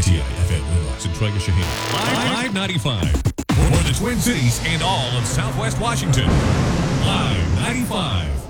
KTI FM Windows in Traeger Shaheen. Live 95 for the Twin Cities and all of Southwest Washington. Live 95.